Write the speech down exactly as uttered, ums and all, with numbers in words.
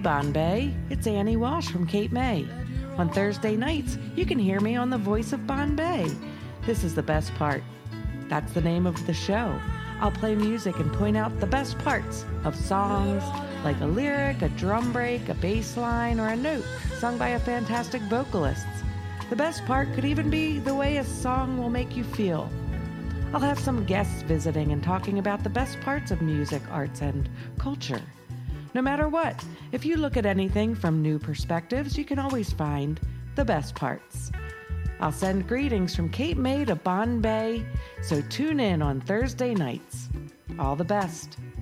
Bombay, it's Annie Walsh from Cape May. On Thursday nights, you can hear me on The Voice of Bombay. This is the best part. That's the name of the show. I'll play music and point out the best parts of songs, like a lyric, a drum break, a bass line, or a note sung by a fantastic vocalist. The best part could even be the way a song will make you feel. I'll have some guests visiting and talking about the best parts of music, arts, and culture. No matter what, if you look at anything from new perspectives, you can always find the best parts. I'll send greetings from Cape May to Bombay, so tune in on Thursday nights. All the best.